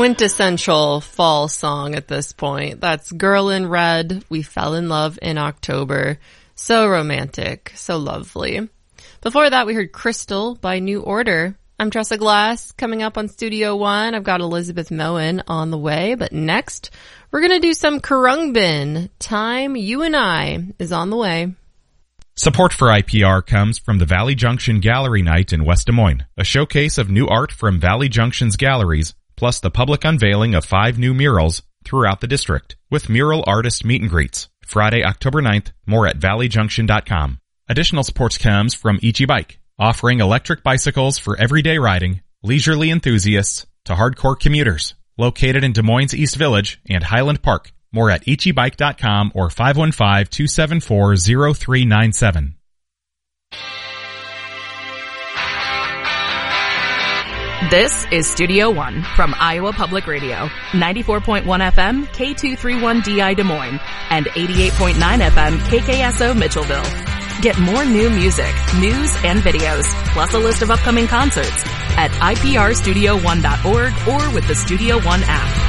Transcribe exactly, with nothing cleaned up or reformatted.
quintessential fall song at this point. That's Girl in Red, We Fell in Love in October. So romantic, so lovely. Before that, we heard Crystal by New Order. I'm Tressa Glass. Coming up on Studio One, I've got Elizabeth Moen on the way. But next, we're going to do some Khruangbin. Time You and I is on the way. Support for I P R comes from the Valley Junction Gallery Night in West Des Moines, a showcase of new art from Valley Junction's galleries, plus the public unveiling of five new murals throughout the district, with mural artist meet and greets. Friday, October ninth, more at valley junction dot com. Additional support comes from Ichi Bike, offering electric bicycles for everyday riding, leisurely enthusiasts to hardcore commuters, located in Des Moines East Village and Highland Park. More at ichi bike dot com or five one five, two seven four, zero three nine seven. This is Studio One from Iowa Public Radio, ninety-four point one F M, K two thirty-one D I Des Moines, and eighty-eight point nine F M, K K S O Mitchellville. Get more new music, news, and videos, plus a list of upcoming concerts at I P R studio one dot org or with the Studio One app.